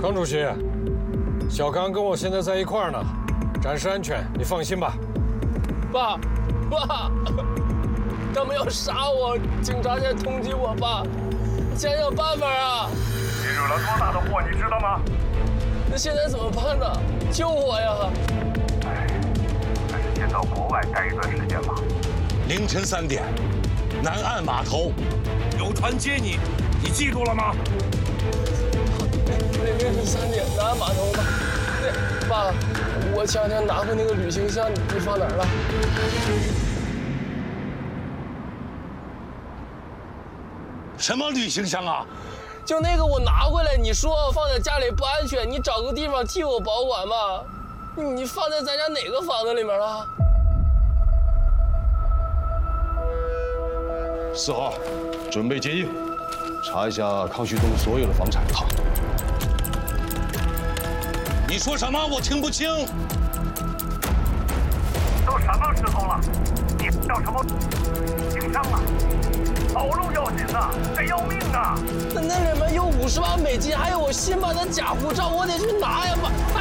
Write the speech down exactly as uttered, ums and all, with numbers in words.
康主席，小刚跟我现在在一块儿呢，暂时安全，你放心吧。 爸，爸，他们要杀我，警察先通缉我，爸，想想办法啊！ 你惹了多大的祸，你知道吗？ 那现在怎么办呢？救我呀！ 哎，还是先到国外待一段时间吧。 凌晨三点，南岸码头有船接你，你记住了吗？ 凌晨三点，南岸码头吧。那爸，我前两天拿回那个旅行箱，你放哪儿了？ 什么旅行箱啊？ 就那个我拿回来，你说放在家里不安全，你找个地方替我保管嘛。你放在咱家哪个房子里面了？ 四号，准备接应，查一下康旭东所有的房产。好。 你说什么？我听不清。 都什么时候了？你叫什么？紧张了？跑路要紧呐，这要命啊！ 那那里面有五十万美金，还有我新办的假护照，我得去拿呀！爸。